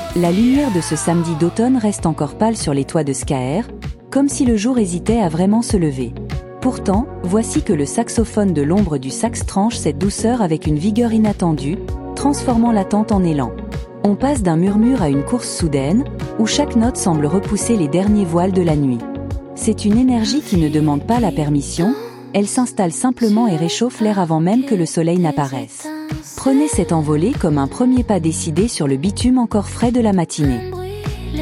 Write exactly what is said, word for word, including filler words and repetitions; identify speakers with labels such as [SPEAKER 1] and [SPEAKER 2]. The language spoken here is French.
[SPEAKER 1] La lumière de ce samedi d'automne reste encore pâle sur les toits de Skaer, comme si le jour hésitait à vraiment se lever. Pourtant, voici que le saxophone de l'ombre du sax tranche cette douceur avec une vigueur inattendue, transformant l'attente en élan. On passe d'un murmure à une course soudaine, où chaque note semble repousser les derniers voiles de la nuit. C'est une énergie qui ne demande pas la permission, elle s'installe simplement et réchauffe l'air avant même que le soleil n'apparaisse. Prenez cette envolée comme un premier pas décidé sur le bitume encore frais de la matinée.